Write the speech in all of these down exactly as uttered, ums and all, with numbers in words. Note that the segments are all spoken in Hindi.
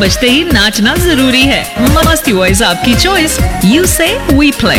बजते ही नाचना जरूरी है। मस्ती वॉइस आपकी चॉइस, यू से वी प्ले।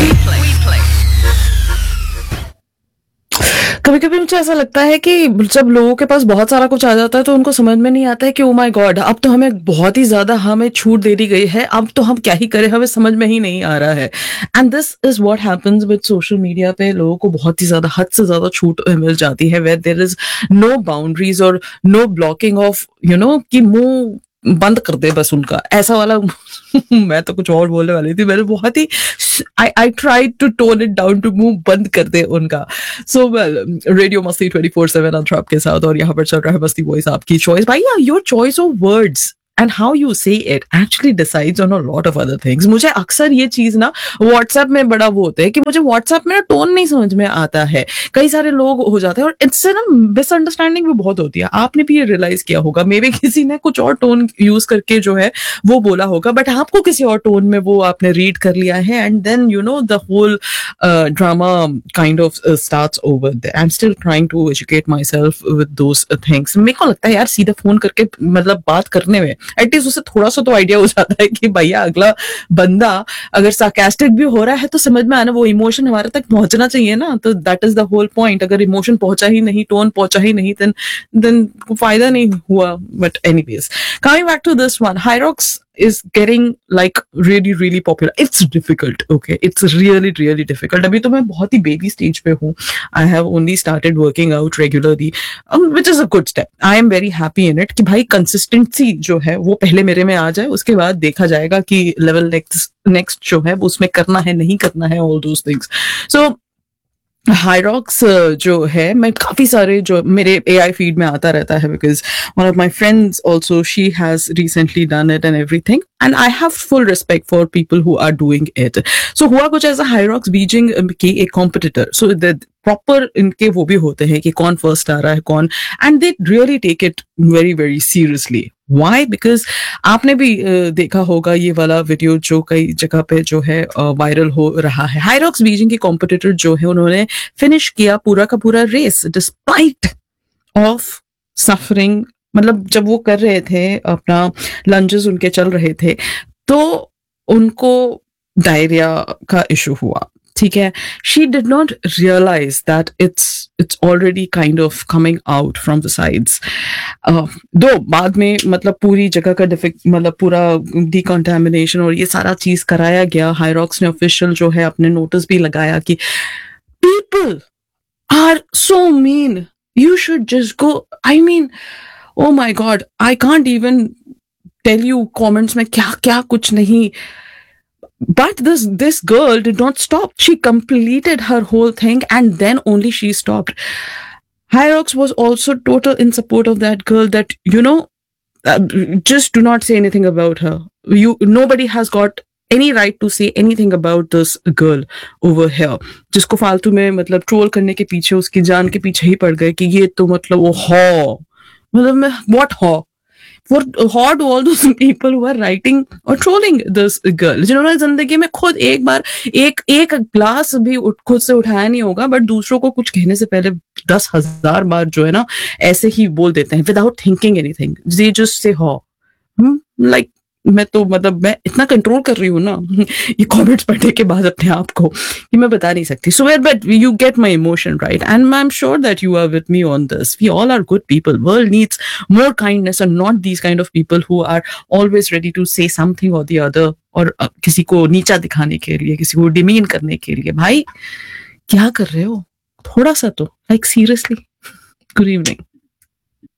कभी कभी मुझे ऐसा लगता है कि जब लोगों के पास बहुत सारा कुछ आ जाता है तो उनको समझ में नहीं आता है कि ओ माय गॉड, अब तो हमें बहुत ही ज्यादा हमें छूट दे दी गई है, अब तो हम क्या ही करें, हमें समझ में ही नहीं आ रहा है। And this is what happens with social media पे। लोगों को बहुत ही ज्यादा, हद से ज्यादा छूट मिल जाती है, where there is no boundaries और no blocking of you know कि मुंह बंद कर दे बस उनका, ऐसा वाला। मैं तो कुछ और बोलने वाली थी, मैंने बहुत ही आई I tried to tone it down to मुंह बंद कर दे उनका। सो वेल, रेडियो मस्ती ट्वेंटी फोर सेवन अंतरा आपके साथ, और यहाँ पर चल रहा है मस्ती वॉइस आपकी चॉइस। भाई, your choice of words and how you say it actually decides on a lot of other things. मुझे अक्सर ये चीज ना व्हाट्सएप में बड़ा वो होता है कि मुझे व्हाट्सएप में ना टोन नहीं समझ में आता है। कई सारे लोग हो जाते हैं और इससे ना मिसअंडरस्टैंडिंग भी बहुत होती है। आपने भी ये रियलाइज किया होगा, मे बी किसी ने कुछ और टोन यूज करके जो है वो बोला होगा, बट आपको किसी और टोन में वो आपने रीड कर लिया है, and then you know the whole drama kind of starts over there. I am still trying to educate my self with those things. मेरे को लगता है यार, सीधा फोन करके मतलब बात करने में एटलीस्ट उसे थोड़ा सा तो आइडिया हो जाता है कि भैया अगला बंदा अगर सार्कास्टिक भी हो रहा है तो समझ में आना, वो इमोशन हमारे तक पहुंचना चाहिए ना। तो that is the whole point. अगर इमोशन पहुंचा ही नहीं, टोन पहुंचा ही नहीं, देन देन फायदा नहीं हुआ। But anyways, coming back to this one, हाइरॉक्स is getting like really really popular. It's difficult, okay, it's really really difficult. अभी तो मैं बहुत ही baby stage पे हूँ. I have only started working out regularly, um, which is a good step. I am very happy in it कि भाई consistency जो है वो पहले मेरे में आ जाए, उसके बाद देखा जाएगा कि level next next जो है उसमें करना है नहीं करना है, all those things. So हाइरॉक्स जो है, मैं काफी सारे जो मेरे एआई फीड में आता रहता है, because one of my friends also, she has recently done it and everything, and I have full respect for people who are doing it. सो हुआ कुछ ऐसा, हाइरॉक्स बीजिंग की एक कॉम्पिटिटर, सो प्रॉपर इनके वो भी होते हैं कि कौन फर्स्ट आ रहा है कौन, and they really take it very very seriously. Y? Because आपने भी uh, देखा होगा ये वाला वीडियो जो कई जगह पे जो है वायरल uh, हो रहा है। हाइरॉक्स बीजिंग के कॉम्पिटिटर जो है, उन्होंने फिनिश किया पूरा का पूरा रेस डिस्पाइट ऑफ सफरिंग। मतलब जब वो कर रहे थे अपना लंजेस उनके चल रहे थे, तो उनको डायरिया का इशू हुआ, ठीक है। She did not realise that it's it's already kind of coming out from the sides. दो बाद में मतलब पूरी जगह का डिफेक्ट, मतलब पूरा डिकंटामिनेशन और ये सारा चीज कराया गया। हाइरॉक्स ने ऑफिशियल जो है अपने नोटिस भी लगाया कि people are so mean, you should just go. I mean, O my God, I can't even tell you comments में क्या क्या कुछ नहीं। But this this girl did not stop. She completed her whole thing and then only she stopped. Hyrox was also total in support of that girl, that, you know, uh, just do not say anything about her. You, nobody has got any right to say anything about this girl over here. जिसको फालतू में मतलब ट्रोल करने के पीछे, उसकी जान के पीछे ही पड़ गए कि ये तो मतलब वो हो, मतलब मैं what हो For how do all those people who are writing or trolling this girl, जिन्होंने जिंदगी में खुद एक बार एक एक ग्लास भी खुद से उठाया नहीं होगा, बट दूसरों को कुछ कहने से पहले दस हजार बार जो है ना ऐसे ही बोल देते हैं without thinking anything. They just say how, like मैं तो मतलब मैं इतना कंट्रोल कर रही हूँ ना ये कमेंट्स पढ़ने के बाद अपने आप को कि मैं बता नहीं सकती। So but you get my emotion right, and I am sure that you are with me on this. We all are good people. World needs more kindness and not these kind of people who are always ready to से समथिंग और द अदर, और किसी को नीचा दिखाने के लिए, किसी को डिमीन करने के लिए। भाई क्या कर रहे हो? थोड़ा सा तो लाइक सीरियसली। Good evening.